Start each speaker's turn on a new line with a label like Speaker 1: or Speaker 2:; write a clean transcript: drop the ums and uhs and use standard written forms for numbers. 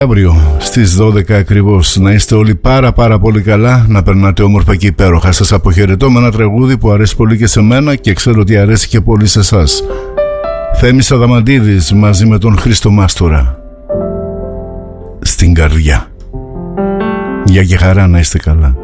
Speaker 1: Αύριο στις 12 ακριβώς. Να είστε όλοι πάρα πολύ καλά, να περνάτε όμορφα και υπέροχα. Σας αποχαιρετώ με ένα τραγούδι που αρέσει πολύ και σε μένα και ξέρω ότι αρέσει και πολύ σε εσάς. Θέμης Αδαμαντίδης μαζί με τον Χρήστο Μάστορα. Στην καρδιά. Γεια και χαρά, να είστε καλά.